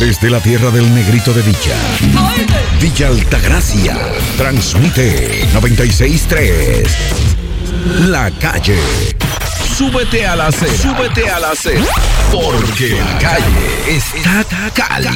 Desde la tierra del negrito de Villa, Villa Altagracia, transmite 96.3. La Calle. Súbete a la acera, porque la calle está caliente.